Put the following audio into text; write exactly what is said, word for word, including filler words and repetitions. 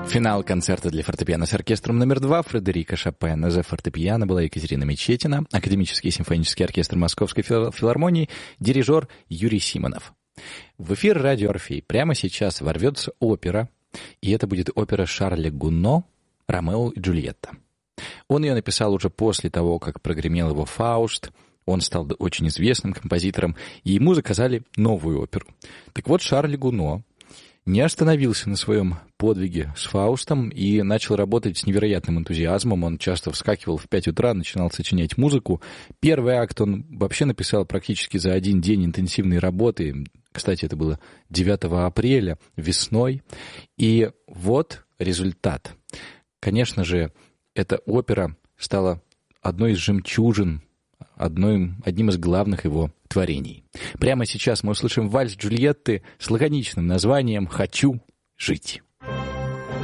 Финал концерта для фортепиано с оркестром номер два Фредерика Шопена за фортепиано была Екатерина Мечетина, Академический симфонический оркестр Московской филармонии, дирижер Юрий Симонов. В эфир радио «Орфей» прямо сейчас ворвется опера, и это будет опера Шарля Гуно «Ромео и Джульетта». Он ее написал уже после того, как прогремел его «Фауст». Он стал очень известным композитором, и ему заказали новую оперу. Так вот, Шарль Гуно не остановился на своем подвиге с Фаустом и начал работать с невероятным энтузиазмом. Он часто вскакивал в пять утра, начинал сочинять музыку. Первый акт он вообще написал практически за один день интенсивной работы. Кстати, это было девятого апреля, весной. И вот результат. Конечно же, эта опера стала одной из жемчужин, одной, одним из главных его творений. Прямо сейчас мы услышим вальс Джульетты с лаконичным названием «Хочу жить».